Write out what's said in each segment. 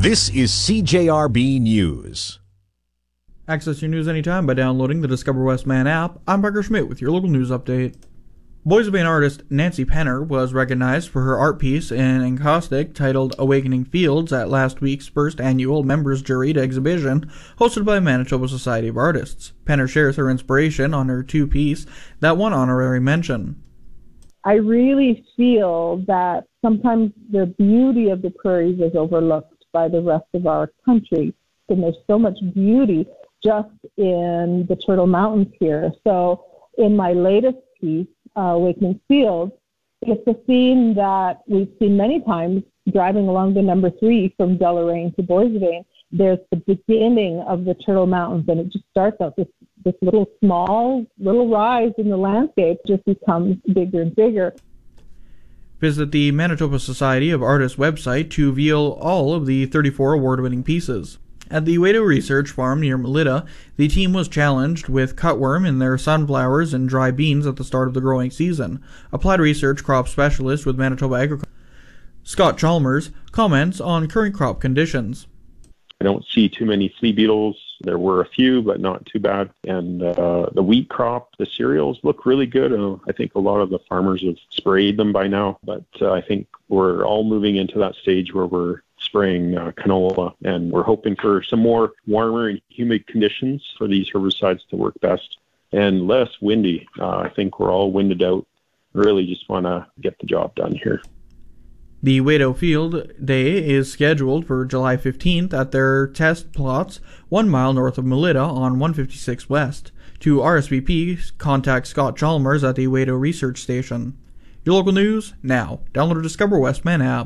This is CJRB News. Access your news anytime by downloading the Discover West Man app. I'm Parker Schmidt with your local news update. Boys of Bane artist Nancy Penner was recognized for her art piece in encaustic titled Awakening Fields at last week's first annual Members Juried exhibition hosted by Manitoba Society of Artists. Penner shares her inspiration on her two-piece that won honorary mention. I really feel that sometimes the beauty of the prairies is overlooked by the rest of our country, and there's so much beauty just in the Turtle Mountains here. So in my latest piece, Awakening Fields, it's a scene that we've seen many times driving along the number 3 from Deloraine to Boissevain. There's the beginning of the Turtle Mountains, and it just starts out this little rise in the landscape, just becomes bigger and bigger. Visit the Manitoba Society of Artists website to view all of the 34 award-winning pieces. At the Wato Research Farm near Melita, the team was challenged with cutworm in their sunflowers and dry beans at the start of the growing season. Applied research crop specialist with Manitoba Agriculture, Scott Chalmers, comments on current crop conditions. I don't see too many flea beetles. There were a few, but not too bad. And the wheat crop, the cereals look really good. I think a lot of the farmers have sprayed them by now, but I think we're all moving into that stage where we're spraying canola, and we're hoping for some more warmer and humid conditions for these herbicides to work best and less windy. I think we're all winded out. Really just want to get the job done here. The Wato Field Day is scheduled for July 15th at their test plots 1 mile north of Melita on 156 West. To RSVP, contact Scott Chalmers at the Wato Research Station. Your local news now. Download the Discover West Man app.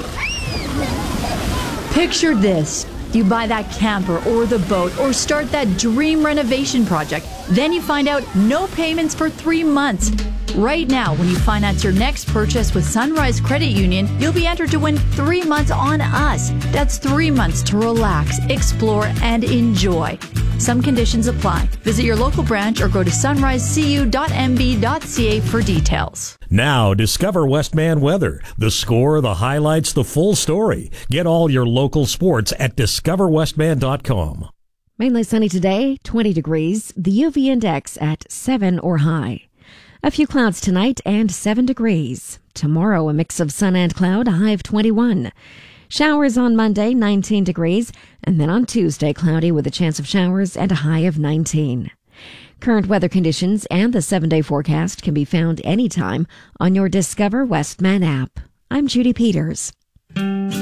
Picture this. You buy that camper or the boat or start that dream renovation project. Then you find out no payments for 3 months. Right now, when you finance your next purchase with Sunrise Credit Union, you'll be entered to win 3 months on us. That's 3 months to relax, explore, and enjoy. Some conditions apply. Visit your local branch or go to sunrisecu.mb.ca for details. Now, discover Westman weather. The score, the highlights, the full story. Get all your local sports at discoverwestman.com. Mainly sunny today, 20 degrees. The UV index at 7 or high. A few clouds tonight and 7 degrees. Tomorrow, a mix of sun and cloud, a high of 21. Showers on Monday, 19 degrees. And then on Tuesday, cloudy with a chance of showers and a high of 19. Current weather conditions and the 7-day forecast can be found anytime on your Discover Westman app. I'm Judy Peters.